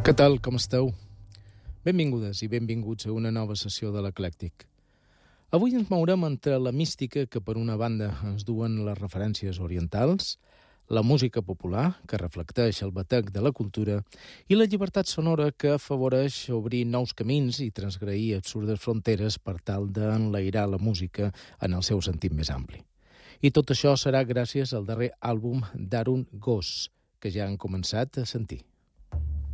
Què tal, com esteu? Benvingudes i benvinguts a una nova sessió de l'Eclèctic. Avui ens mourem entre la mística que per una banda ens duen les referències orientals, la música popular, que reflecteix el batec de la cultura, i la llibertat sonora que afavoreix obrir nous camins i transgreir absurdes fronteres per tal d'enlairar la música en el seu sentit més ampli. I tot això serà gràcies al darrer àlbum d'Arun Ghosh, que ja han començat a sentir.